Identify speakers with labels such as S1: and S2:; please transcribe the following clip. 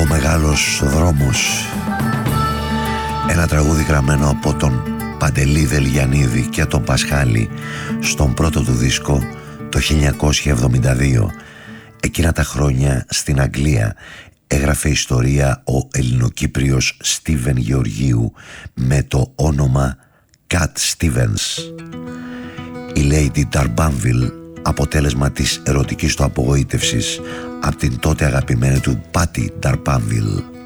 S1: Μεγάλος δρόμος, ένα τραγούδι γραμμένο από τον Παντελή Δελγιαννίδη και τον Πασχάλη στον πρώτο του δίσκο το 1972. Εκείνα τα χρόνια στην Αγγλία έγραφε ιστορία ο Ελληνοκύπριος Στίβεν Γεωργίου με το όνομα Cat Stevens. Η Lady Darbanville, αποτέλεσμα της ερωτικής του απογοήτευσης από την τότε αγαπημένη του Patty Darbanville.